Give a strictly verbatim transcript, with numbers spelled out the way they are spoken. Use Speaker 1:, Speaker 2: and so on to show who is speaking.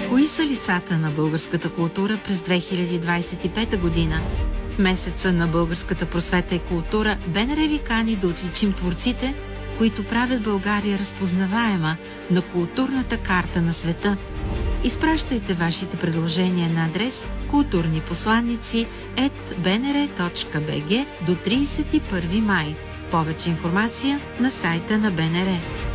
Speaker 1: Кои са лицата на българската култура през две хиляди двадесет и пета година? В месеца на българската просвета и култура БНР ви кани да отличим творците, които правят България разпознаваема на културната карта на света. Изпращайте вашите предложения на адрес културнипосланици ет би ен ер точка би джи до тридесет и първи май. Повече информация на сайта на БНР.